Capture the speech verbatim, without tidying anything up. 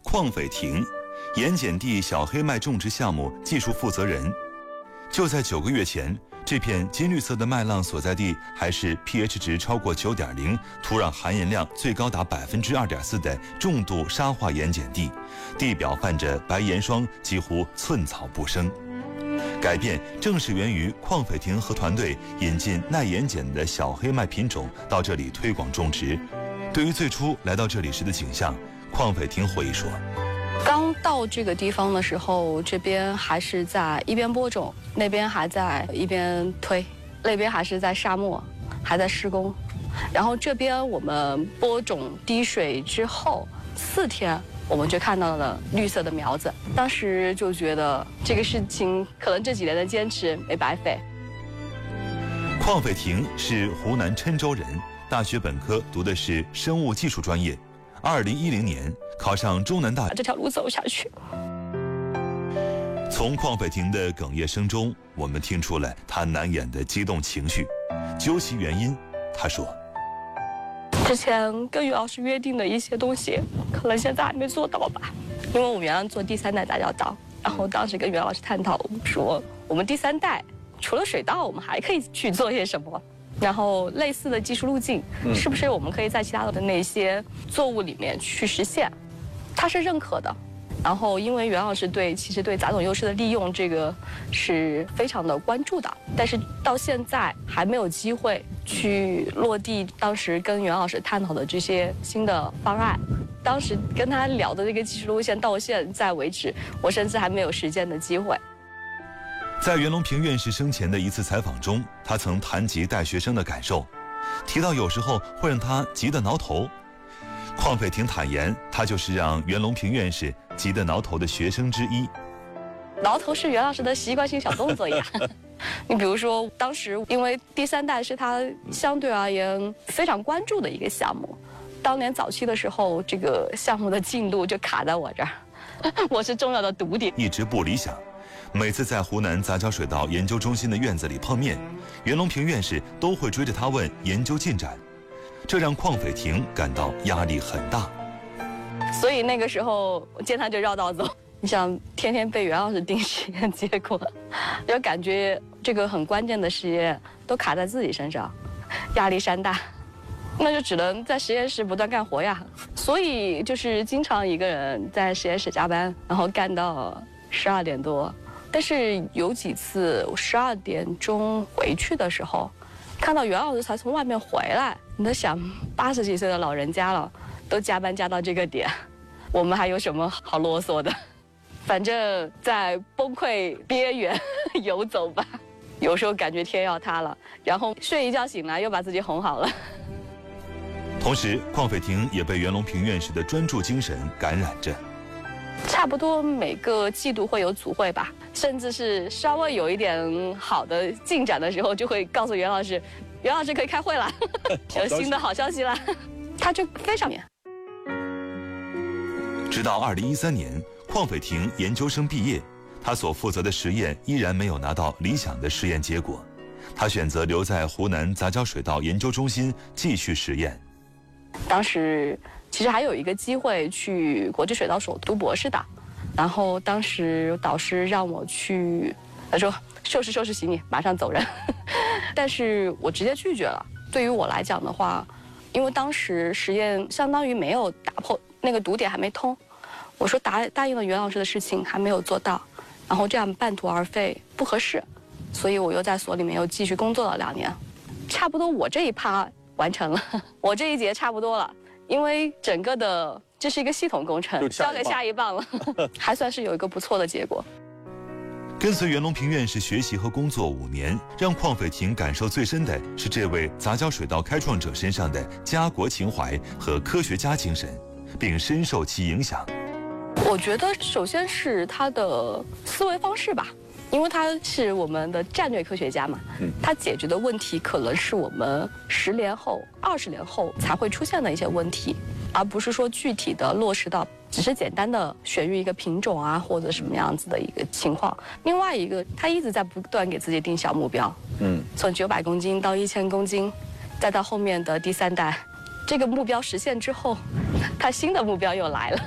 邝斐婷，盐碱地小黑麦种植项目技术负责人。就在九个月前，这片金绿色的麦浪所在地还是 pH 值超过 九点零， 土壤含盐量最高达 百分之二点四 的重度沙化盐碱地，地表泛着白盐霜，几乎寸草不生。改变正是源于邝斐婷和团队引进耐盐碱的小黑麦品种到这里推广种植。对于最初来到这里时的景象，邝斐婷回忆说， 刚到这个地方的时候，这边还是在一边播种，那边还在一边推，那边还是在沙漠，还在施工。然后这边我们播种滴水之后四天，我们就看到了绿色的苗子。当时就觉得这个事情可能这几年的坚持没白费。 邝斐婷是湖南郴州人，大学本科读的是生物技术专业。二零一零年考上中南大， 这条路走下去。 从邝斐婷的哽咽声中，我们听出了她难掩的激动情绪。究其原因，她说：“ 之前跟于老师约定的一些东西，可能现在还没做到吧。因为我们原来做第三代杂交稻，然后当时跟袁老师探讨说，我们第三代除了水稻，我们还可以去做些什么。”然后类似的技术路径，是不是我们可以在其他的那些作物里面去实现？他是认可的。然后因为袁老师对其实对杂种优势的利用这个是非常的关注的，但是到现在还没有机会去落地当时跟袁老师探讨的这些新的方案。当时跟他聊的这个技术路线到现在为止，我甚至还没有实践的机会。 在袁隆平院士生前的一次采访中，他曾谈及带学生的感受，提到有时候会让他急得挠头。邝斐婷坦言，他就是让袁隆平院士急得挠头的学生之一。 挠头是袁老师的习惯性小动作呀。你比如说，当时因为第三代是他相对而言非常关注的一个项目，当年早期的时候，这个项目的进度就卡在我这儿，我是重要的堵点， 一直不理想。每次在湖南杂交水稻研究中心的院子里碰面，袁隆平院士都会追着他问研究进展，这让邝斐婷感到压力很大。 所以那个时候我见他就绕道走。你想天天被袁老师盯实验结果，就感觉这个很关键的实验都卡在自己身上，压力山大，那就只能在实验室不断干活呀。所以就是经常一个人在实验室加班，然后干到十二点多。但是有几次我十二点钟回去的时候，看到袁老师才从外面回来，你在想八十几岁的老人家了，都加班加到这个点，我们还有什么好啰嗦的？反正在崩溃边缘游走吧。有时候感觉天要塌了，然后睡一觉醒来又把自己哄好了。 同时，邝斐婷也被袁隆平院士的专注精神感染着。 差不多每个季度会有组会吧，甚至是稍微有一点好的进展的时候，就会告诉袁老师，袁老师可以开会了，有新的好消息了，他就非常免。 直到二零一三年，邝斐婷研究生毕业，他所负责的实验依然没有拿到理想的实验结果，他选择留在湖南杂交水稻研究中心继续实验。 当时其实还有一个机会去国际水稻所读博士的，然后当时导师让我去，他说收拾收拾行李，马上走人。但是我直接拒绝了。对于我来讲的话，因为当时实验相当于没有打破那个堵点，还没通，我说答答应了袁老师的事情还没有做到，然后这样半途而废不合适，所以我又在所里面又继续工作了两年，差不多我这一趴完成了，我这一节差不多了，因为整个的这是一个系统工程，交给下一棒了，还算是有一个不错的结果。 跟随袁隆平院士学习和工作五年，让邝斐婷感受最深的是这位杂交水稻开创者身上的家国情怀和科学家精神，并深受其影响。 我觉得首先是他的思维方式吧，因为他是我们的战略科学家嘛，他解决的问题可能是我们十年后、二十年后才会出现的一些问题，而不是说具体的落实到只是简单的选育一个品种啊，或者什么样子的一个情况。另外一个，他一直在不断给自己定小目标，嗯，从九百公斤到一千公斤，再到后面的第三代，这个目标实现之后，他新的目标又来了。